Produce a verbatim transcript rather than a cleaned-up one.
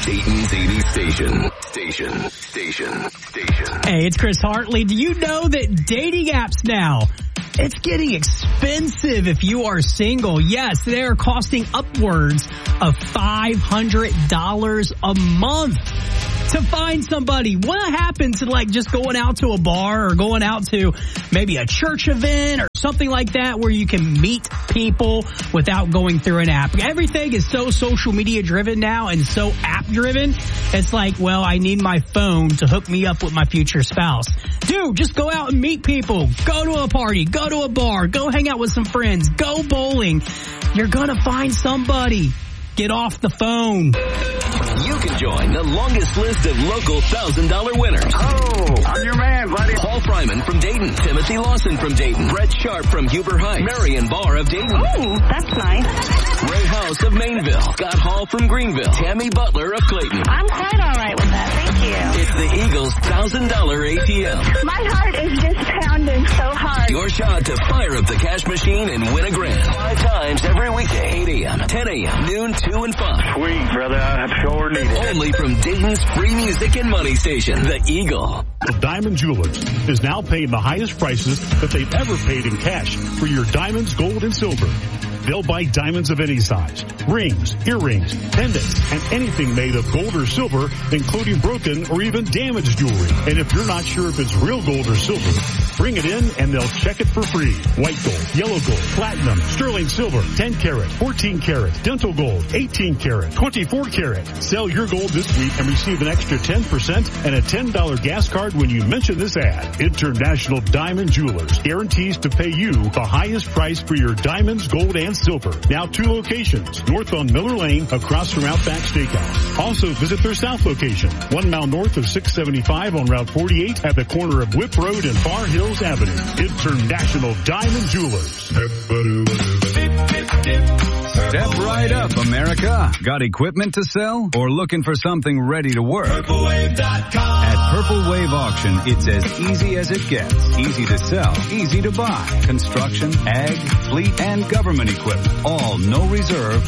Dayton's eighties station. Station. Station. Station. Hey, it's Chris Hartley. Do you know that dating apps now, it's getting expensive if you are single? Yes, they are costing upwards of five hundred dollars a month to find somebody. What happens to like just going out to a bar or going out to maybe a church event or something like that where you can meet people without going through an app? Everything is so social media driven now and so app driven. It's like, well, I need my phone to hook me up with my future spouse. Dude, just go out and meet people. Go to a party. Go to a bar. Go hang out with some friends. Go bowling. You're going to find somebody. Get off the phone. You can join the longest list of local one thousand dollars winners. Oh, I'm your man, buddy. Paul Fryman from Dayton. Timothy Lawson from Dayton. Brett Sharp from Huber Heights. Marion Barr of Dayton. Oh, that's nice. Ray House of Mainville. Scott Hall from Greenville. Tammy Butler of Clayton. I'm quite all right with that. Thank you. It's the Eagles one thousand dollars A T M. My heart is just pounding so hard. Your shot to fire up the cash machine and win a grand. Five times every weekday. eight a.m., ten a.m., noon, two, and five. Sweet, brother. I sure need it. Only from Dayton's free music and money station, The Eagle. Diamond Jewelers is now paying the highest prices that they've ever paid in cash for your diamonds, gold, and silver. They'll buy diamonds of any size, rings, earrings, pendants, and anything made of gold or silver, including broken or even damaged jewelry. And if you're not sure if it's real gold or silver, bring it in and they'll check it for free. White gold, yellow gold, platinum, sterling silver, ten karat, fourteen karat, dental gold, eighteen karat, twenty-four karat. Sell your gold this week and receive an extra ten percent and a ten dollars gas card when you mention this ad. International Diamond Jewelers guarantees to pay you the highest price for your diamonds, gold, and silver. Now two locations, north on Miller Lane, across from Outback Steakhouse. Also visit their south location, one mile north of six seventy-five on Route forty-eight at the corner of Whip Road and Far Hills Avenue. International Diamond Jewelers. Step right up, America. Got equipment to sell or looking for something ready to work? Purple Wave dot com. At Purple Wave Auction, it's as easy as it gets. Easy to sell, easy to buy. Construction, ag, fleet, and government equipment. All no reserve.